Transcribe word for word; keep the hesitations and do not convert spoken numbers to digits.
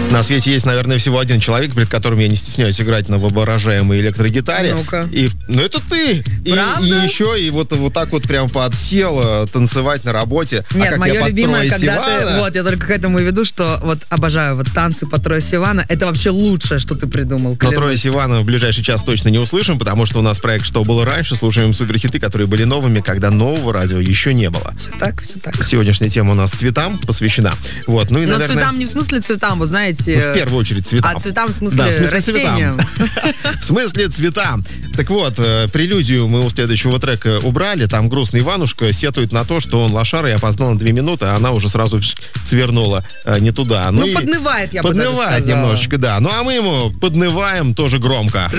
На свете есть, наверное, всего один человек, перед которым я не стесняюсь играть на воображаемой электрогитаре. Ну-ка. И, ну, это ты! И, Правда? и еще и вот, вот так вот прям подсел танцевать на работе. Нет, а как мое я под любимое, Троя когда Сивана, ты... Вот, я только к этому и веду, что вот обожаю вот танцы по Трое Сивана. Это вообще лучшее, что ты придумал. Но клянусь. Троя Сивана в ближайший час точно не услышим, потому что у нас проект «Что было раньше». Слушаем суперхиты, которые были новыми, когда нового радио еще не было. Все так, все так. Сегодняшняя тема у нас цветам посвящена. Вот, ну и, Но наверное... цветам не в смысле цветам, вы знаете... Ну, в первую очередь цветам. А цветам в смысле, да, в смысле растениям. цветам. В смысле цветам. Так вот, э, прелюдию мы у следующего трека убрали. Там грустный Иванушка сетует на то, что он лошара и опоздал на две минуты, а она уже сразу свернула э, не туда. Ну, и поднывает, я бы даже Поднывает сказала. немножечко, да. Ну, а мы ему поднываем тоже громко.